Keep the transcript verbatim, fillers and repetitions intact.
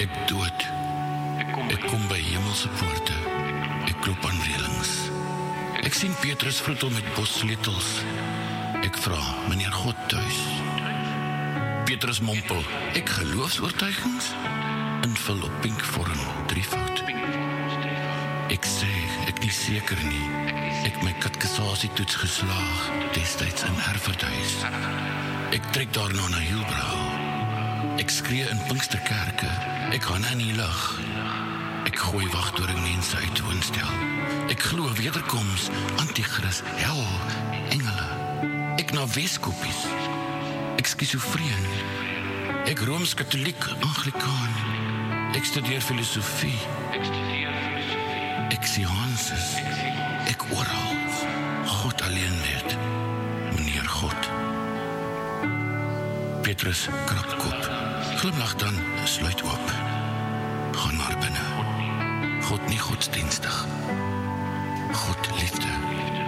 Ek dood. Ek kom by hemelse poorte. Ek klop aan reëlings. Ek sien Petrus vroetel met bossleutels. Ek vra, meneer God thuis? Petrus mompel, ek geloofsoortuigings? Invul op pink vorm, drievoud. Ek sê, ek nie seker nie. Ek my katkesasietoets geslaag, destyds in Herverduis. Ek trek daarna na Hielbrau. Ek skree in Pinksterkerke. Ek gaan in die lug. Ek gooi wagtoring mense uit woonstel. Ek glo wederkoms, antichris, hel, engele. Ek na Weskoppies. Ek skizofreen. Ek Rooms-Katholiek, Anglikaan. Ek studeer filosofie. Ek sien Hanses. Ek oral. God alleen weet. Meneer God. Petrus krap kop. Glimlag dan, sluit oop. Gaan maar binne. God nie godsdienstig.